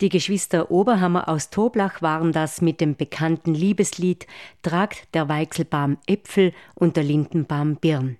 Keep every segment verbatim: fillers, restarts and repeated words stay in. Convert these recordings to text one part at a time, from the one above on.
Die Geschwister Oberhammer aus Toblach waren das mit dem bekannten Liebeslied »Tragt der Weichselbaum Äpfel und der Lindenbaum Birn«.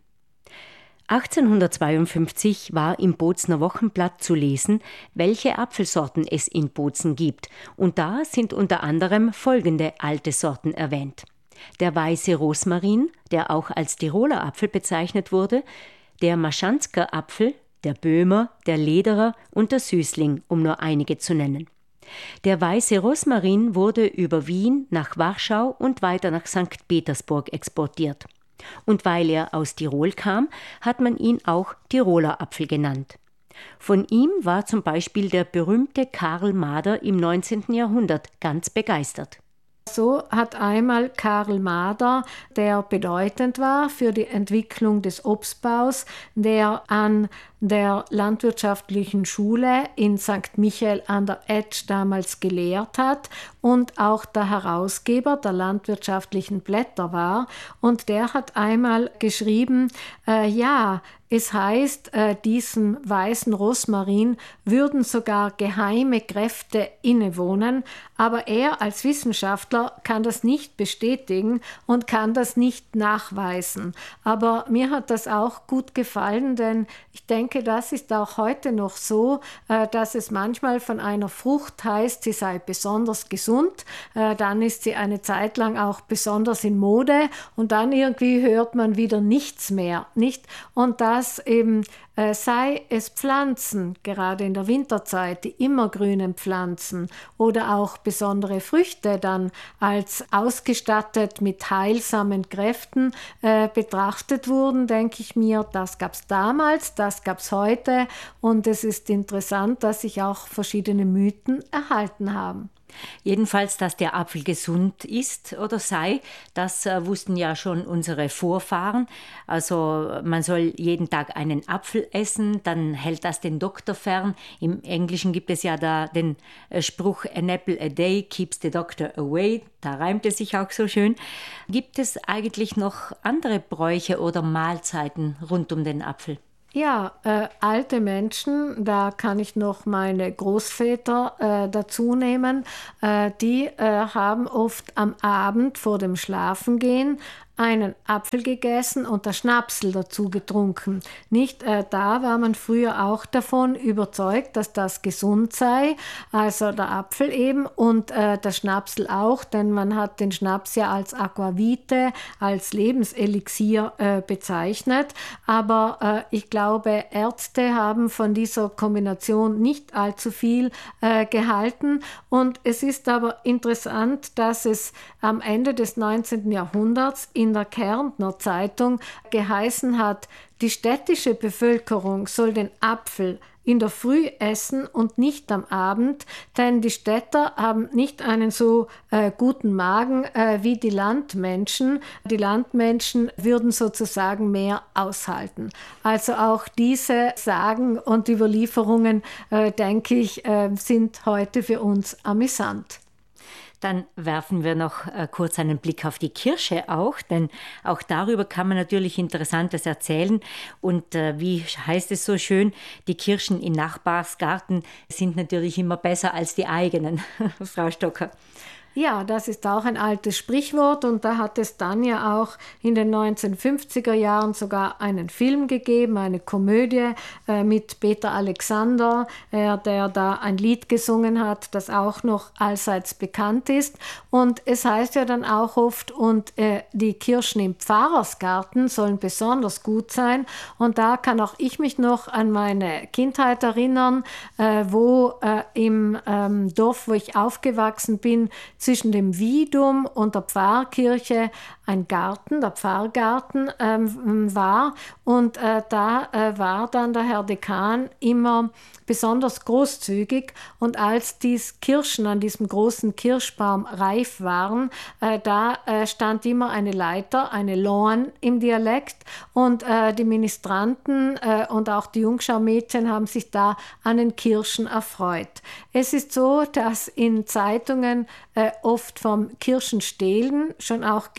achtzehnhundertzweiundfünfzig war im Bozner Wochenblatt zu lesen, welche Apfelsorten es in Bozen gibt, und da sind unter anderem folgende alte Sorten erwähnt: der weiße Rosmarin, der auch als Tiroler Apfel bezeichnet wurde, der Maschansker Apfel, der Böhmer, der Lederer und der Süßling, um nur einige zu nennen. Der weiße Rosmarin wurde über Wien nach Warschau und weiter nach Sankt Petersburg exportiert. Und weil er aus Tirol kam, hat man ihn auch Tiroler Apfel genannt. Von ihm war zum Beispiel der berühmte Karl Mader im neunzehnten Jahrhundert ganz begeistert. So hat einmal Karl Mader, der bedeutend war für die Entwicklung des Obstbaus, der an der Landwirtschaftlichen Schule in Sankt Michael an der Etsch damals gelehrt hat und auch der Herausgeber der landwirtschaftlichen Blätter war. Und der hat einmal geschrieben, äh, ja, es heißt, äh, diesem weißen Rosmarin würden sogar geheime Kräfte innewohnen, aber er als Wissenschaftler kann das nicht bestätigen und kann das nicht nachweisen. Aber mir hat das auch gut gefallen, denn ich denke, das ist auch heute noch so, äh, dass es manchmal von einer Frucht heißt, sie sei besonders gesund, äh, dann ist sie eine Zeit lang auch besonders in Mode und dann irgendwie hört man wieder nichts mehr, nicht? Und das eben äh, sei es Pflanzen, gerade in der Winterzeit, die immergrünen Pflanzen oder auch besondere Früchte dann als ausgestattet mit heilsamen Kräften äh, betrachtet wurden, denke ich mir, das gab es damals, das gab es heute und es ist interessant, dass sich auch verschiedene Mythen erhalten haben. Jedenfalls, dass der Apfel gesund ist oder sei, das äh, wussten ja schon unsere Vorfahren. Also man soll jeden Tag einen Apfel essen, dann hält das den Doktor fern. Im Englischen gibt es ja da den äh, Spruch "An apple a day keeps the doctor away". Da reimt es sich auch so schön. Gibt es eigentlich noch andere Bräuche oder Mahlzeiten rund um den Apfel? Ja, äh, alte Menschen, da kann ich noch meine Großväter äh, dazu nehmen, äh, die äh, haben oft am Abend vor dem Schlafengehen einen Apfel gegessen und das Schnapsel dazu getrunken. Nicht, äh, da war man früher auch davon überzeugt, dass das gesund sei, also der Apfel eben und äh, der Schnapsel auch, denn man hat den Schnaps ja als Aquavite, als Lebenselixier äh, bezeichnet, aber äh, ich glaube, Ärzte haben von dieser Kombination nicht allzu viel äh, gehalten und es ist aber interessant, dass es am Ende des neunzehnten Jahrhunderts in der Kärntner Zeitung geheißen hat, die städtische Bevölkerung soll den Apfel in der Früh essen und nicht am Abend, denn die Städter haben nicht einen so äh, guten Magen äh, wie die Landmenschen. Die Landmenschen würden sozusagen mehr aushalten. Also auch diese Sagen und Überlieferungen, äh, denke ich, äh, sind heute für uns amüsant. Dann werfen wir noch äh, kurz einen Blick auf die Kirsche auch, denn auch darüber kann man natürlich Interessantes erzählen. Und äh, wie heißt es so schön, die Kirschen in Nachbarsgarten sind natürlich immer besser als die eigenen. Frau Stocker. Ja, das ist auch ein altes Sprichwort und da hat es dann ja auch in den neunzehnhundertfünfziger Jahren sogar einen Film gegeben, eine Komödie äh, mit Peter Alexander, äh, der da ein Lied gesungen hat, das auch noch allseits bekannt ist. Und es heißt ja dann auch oft, und äh, die Kirschen im Pfarrersgarten sollen besonders gut sein. Und da kann auch ich mich noch an meine Kindheit erinnern, äh, wo äh, im ähm, Dorf, wo ich aufgewachsen bin, zwischen dem Wiedum und der Pfarrkirche ein Garten, der Pfarrgarten ähm, war und äh, da äh, war dann der Herr Dekan immer besonders großzügig und als die Kirschen an diesem großen Kirschbaum reif waren, äh, da äh, stand immer eine Leiter, eine Lawn im Dialekt und äh, die Ministranten äh, und auch die Jungschaumädchen haben sich da an den Kirschen erfreut. Es ist so, dass in Zeitungen äh, oft vom Kirschenstehlen schon auch geschrieben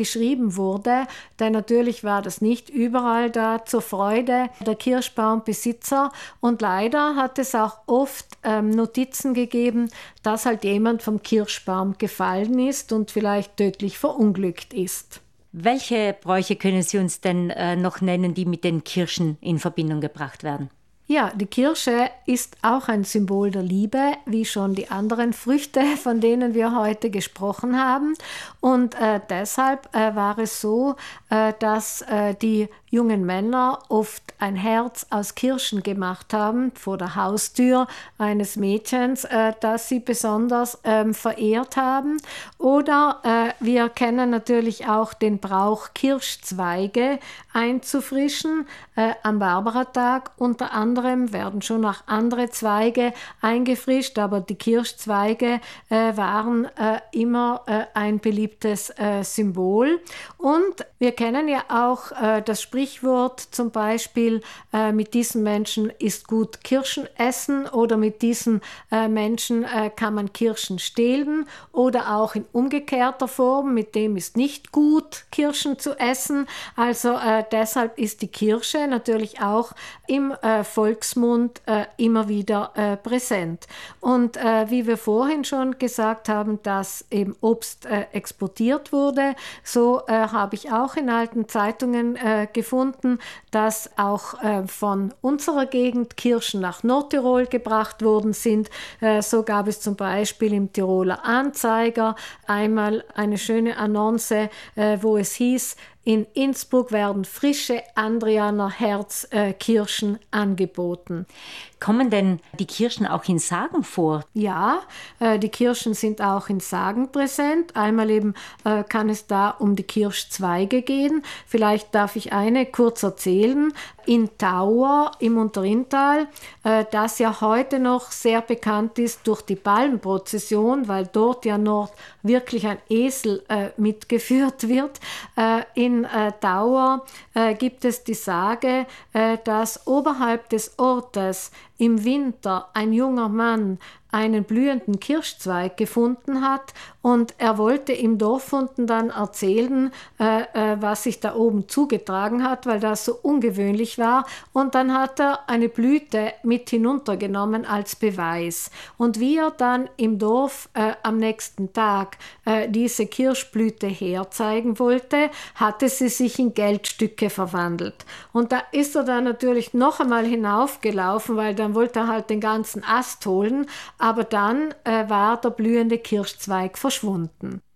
betrieben wurde, denn natürlich war das nicht überall da zur Freude der Kirschbaumbesitzer und leider hat es auch oft ähm, Notizen gegeben, dass halt jemand vom Kirschbaum gefallen ist und vielleicht tödlich verunglückt ist. Welche Bräuche können Sie uns denn äh, noch nennen, die mit den Kirschen in Verbindung gebracht werden? Ja, die Kirsche ist auch ein Symbol der Liebe, wie schon die anderen Früchte, von denen wir heute gesprochen haben. Und äh, deshalb äh, war es so, äh, dass äh, die jungen Männer oft ein Herz aus Kirschen gemacht haben vor der Haustür eines Mädchens, äh, das sie besonders ähm, verehrt haben. Oder äh, wir kennen natürlich auch den Brauch, Kirschzweige einzufrischen äh, am Barbaratag. Unter anderem werden schon auch andere Zweige eingefrischt, aber die Kirschzweige äh, waren äh, immer äh, ein beliebtes äh, Symbol. Und wir kennen ja auch äh, das Sprichwort zum Beispiel, äh, mit diesen Menschen ist gut Kirschen essen oder mit diesen äh, Menschen äh, kann man Kirschen stehlen oder auch in umgekehrter Form, mit dem ist nicht gut Kirschen zu essen. Also äh, deshalb ist die Kirsche natürlich auch im äh, Volksmund äh, immer wieder äh, präsent. Und äh, wie wir vorhin schon gesagt haben, dass eben Obst äh, exportiert wurde, so äh, habe ich auch in alten Zeitungen äh, gefunden, dass auch äh, von unserer Gegend Kirschen nach Nordtirol gebracht worden sind. Äh, so gab es zum Beispiel im Tiroler Anzeiger einmal eine schöne Annonce, äh, wo es hieß, in Innsbruck werden frische Andrianer Herzkirschen äh, angeboten. Kommen denn die Kirschen auch in Sagen vor? Ja, äh, die Kirschen sind auch in Sagen präsent. Einmal eben äh, kann es da um die Kirschzweige gehen. Vielleicht darf ich eine kurz erzählen. In Tauer im Unterinntal, äh, das ja heute noch sehr bekannt ist durch die Palmprozession, weil dort ja noch wirklich ein Esel äh, mitgeführt wird. Äh, in äh, Tauer äh, gibt es die Sage, äh, dass oberhalb des Ortes im Winter ein junger Mann einen blühenden Kirschzweig gefunden hat und er wollte im Dorfhunden dann erzählen, äh, äh, was sich da oben zugetragen hat, weil das so ungewöhnlich war, und dann hat er eine Blüte mit hinuntergenommen als Beweis. Und wie er dann im Dorf äh, am nächsten Tag äh, diese Kirschblüte herzeigen wollte, hatte sie sich in Geldstücke verwandelt. Und da ist er dann natürlich noch einmal hinaufgelaufen, weil dann wollte er halt den ganzen Ast holen, aber dann äh, war der blühende Kirschzweig verschwunden.